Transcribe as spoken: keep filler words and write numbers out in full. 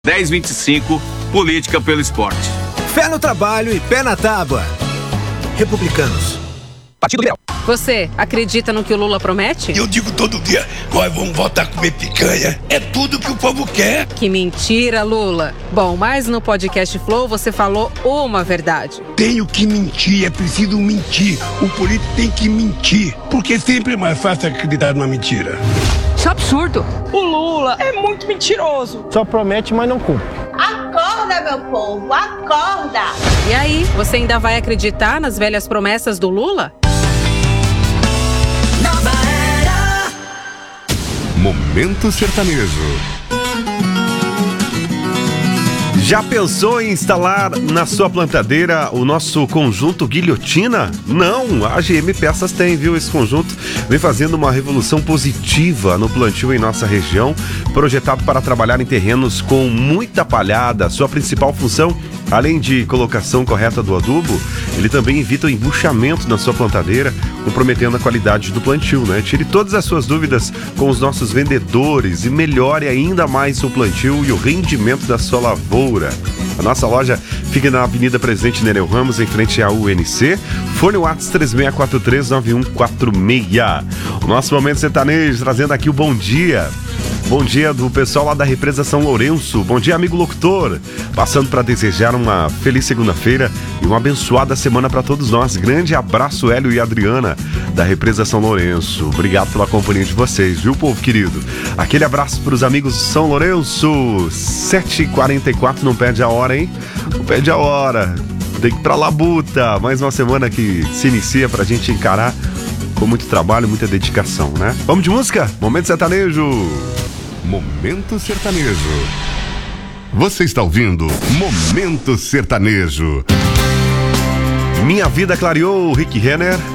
dez vinte e cinco, Política pelo Esporte. Fé no trabalho e pé na tábua. Republicanos. Partido Liberal. Você acredita no que o Lula promete? Eu digo todo dia, nós vamos voltar a comer picanha. É tudo que o povo quer. Que mentira, Lula. Bom, mas no podcast Flow você falou uma verdade. Tenho que mentir, é preciso mentir. O político tem que mentir, porque sempre é mais fácil acreditar numa mentira. Isso é absurdo. O Lula é muito mentiroso. Só promete, mas não cumpre. Acorda, meu povo, acorda! E aí, você ainda vai acreditar nas velhas promessas do Lula? Nova Era. Momento Sertanejo. Já pensou em instalar na sua plantadeira o nosso conjunto Guilhotina? Não, a A G M Peças tem, viu? Esse conjunto vem fazendo uma revolução positiva no plantio em nossa região, projetado para trabalhar em terrenos com muita palhada. Sua principal função, além de colocação correta do adubo, ele também evita o embuchamento na sua plantadeira, comprometendo a qualidade do plantio, né? Tire todas as suas dúvidas com os nossos vendedores e melhore ainda mais o plantio e o rendimento da sua lavoura. A nossa loja fica na Avenida Presidente Nereu Ramos, em frente à U N C. Fone WhatsApp três seis quatro três nove um quatro seis. O nosso Momento Sertanejo, trazendo aqui o bom dia. Bom dia do pessoal lá da Represa São Lourenço. Bom dia, amigo locutor. Passando para desejar uma feliz segunda-feira e uma abençoada semana para todos nós. Grande abraço, Hélio e Adriana, da Represa São Lourenço. Obrigado pela companhia de vocês, viu, povo querido? Aquele abraço para os amigos de São Lourenço. sete e quarenta e quatro, não perde a hora, hein? Não perde a hora. Tem que ir pra labuta. Mais uma semana que se inicia pra gente encarar com muito trabalho, muita dedicação, né? Vamos de música? Momento Sertanejo. Momento Sertanejo. Você está ouvindo Momento Sertanejo. Minha Vida Clareou, Rick Renner.